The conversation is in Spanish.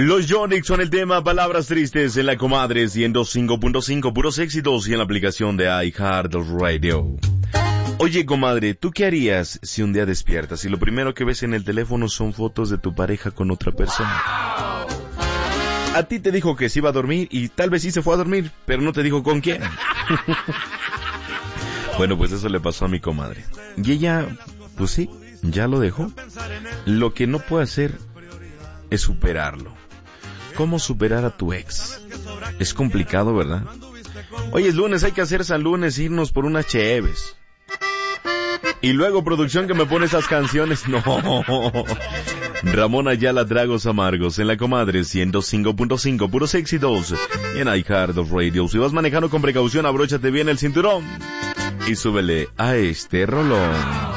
Los Yonix son el tema Palabras Tristes en la Comadre 105.5, puros éxitos y en la aplicación de iHeartRadio. Oye, comadre, ¿tú qué harías si un día despiertas y lo primero que ves en el teléfono son fotos de tu pareja con otra persona? A ti te dijo que se iba a dormir y tal vez sí se fue a dormir, pero no te dijo con quién. Bueno, pues eso le pasó a mi comadre. Y ella, pues sí, ya lo dejó. Lo que no puede hacer es superarlo. ¿Cómo superar a tu ex? Es complicado, ¿verdad? Hoy es lunes, hay que hacer San Lunes, irnos por unas cheves. Y luego, producción, que me pone esas canciones. No. Ramón Ayala, Tragos Amargos, en la Comadre 105.5, puros éxitos. Y en iHeartRadio. Si vas manejando con precaución, abróchate bien el cinturón y súbele a este rolón.